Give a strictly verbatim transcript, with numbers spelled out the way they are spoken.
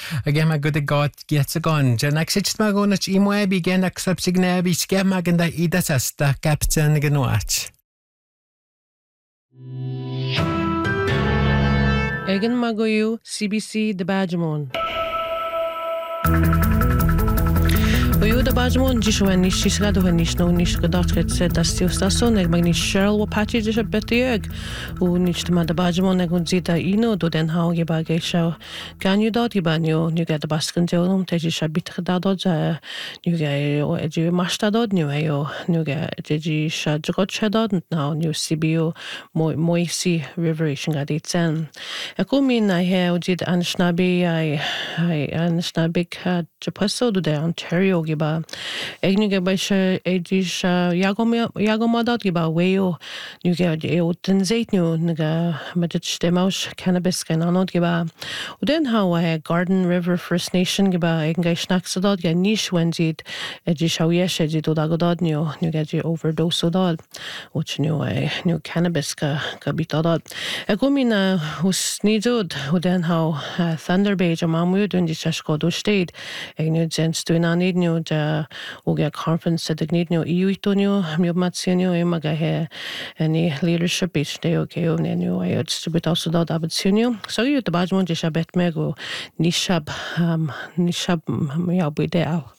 Again, my good God gets a gun. Jan exit my gun at Imwe began accepting Nabi Skemag and the Idas the Captain Genwatch. Egan Magoyu, C B C, The Badgemon. Uyu da Badgemon Jishwan Nishishado and Nishno Nishkadat said that still Sasson, egg Magni Cheryl, what patches a better who Nishtama the Badgemon, Egunzita, Ino, do then how you bag a show. Can you dot you you get the Baskin Jolum, Teji bit Dadod, you get or Edu Mastadod, new Ayo, new get Teji Shadgot Shadod, now new C B O, Moisi Riveration at its end. A comin I hear did Ansnabi, I I Ansnabik had Japaso to the Ontario. Giba egnuge basha edish yagom yagomadat giba weo nuge eutenzeit nu nuga medit stemaus cannabis kan anod giba uden how a Garden River First Nation giba egngay snacksadad ga nish wenzit edish how yesh edit odagodad nu nuge overdose odad which nu a nu cannabis ka kabitadad egumina hus nidud uden how Thunder Bay jamamud und dishashkodo state egnu zens to anid nu ja uga conference at the new E U Tonio Miomatsionio Emagahe any leadership each day okay on new I distribute also that Abitsunio. So you the Badgemon Jishabet Mego Nishab um Nishab Yabu Deo.